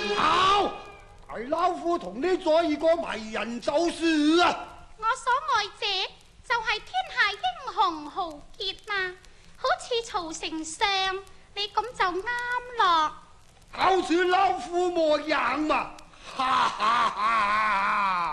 好，大老夫同你做一個媒人就是啊。 我所愛者就係天下英雄豪傑嘛，好似曹丞相，你咁就啱咯。 好似老夫模樣嘛，哈哈哈！